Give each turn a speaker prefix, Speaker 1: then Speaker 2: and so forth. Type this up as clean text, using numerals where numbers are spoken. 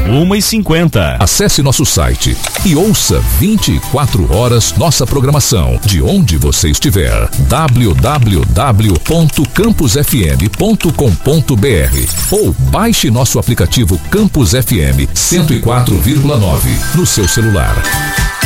Speaker 1: 1h50.
Speaker 2: Acesse nosso site e ouça 24 horas nossa programação, de onde você estiver. www.campusfm.com.br ou baixe nosso aplicativo Campus FM 104,9 no seu celular.